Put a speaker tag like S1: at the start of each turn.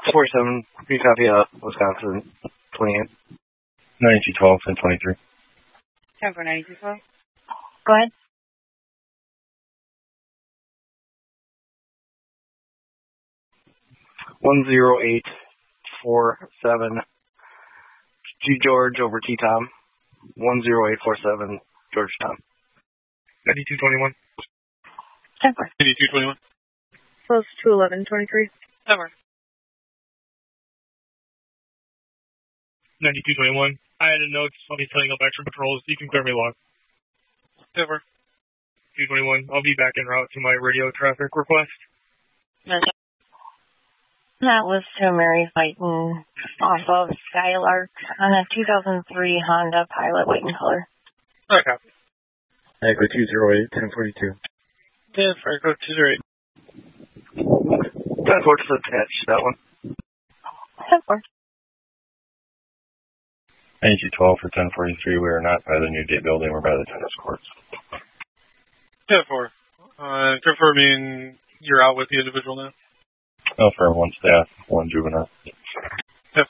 S1: 47, recopy, Wisconsin, 28.
S2: 9212 and 23.
S3: 10 for 9212.
S4: Go ahead.
S1: One 10847 G George over T Tom. 10847 George Tom.
S5: 9221.
S4: 10 for.
S5: 9221.
S3: Close to 1123.
S5: 10 for. 9221. I had a note, I'll be setting up extra patrols. You can clear me log. 10 for. 221. I'll be back en route to my radio traffic request.
S4: That was to Mary fighting off of Skylark on a 2003 Honda Pilot, white and color.
S5: Okay.
S2: Echo 208, 1042.
S5: 10 for Echo 208.
S1: 10-4 to attach, that one.
S4: 10-4.
S2: 9212 for 1043. We are not by the Newgate building. We're by the tennis courts.
S5: 10-4. Confirming you're out with the individual now?
S2: Oh, for one staff, one juvenile.